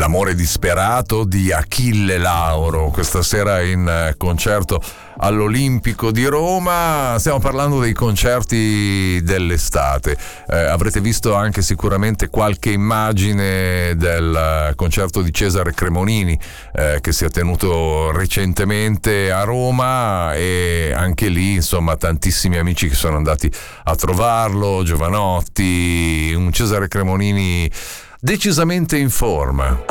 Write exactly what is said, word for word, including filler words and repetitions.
L'amore disperato di Achille Lauro, questa sera in concerto all'Olimpico di Roma. Stiamo parlando dei concerti dell'estate. Eh, avrete visto anche sicuramente qualche immagine del concerto di Cesare Cremonini eh, che si è tenuto recentemente a Roma, e anche lì insomma tantissimi amici che sono andati a trovarlo, Giovanotti, un Cesare Cremonini decisamente in forma.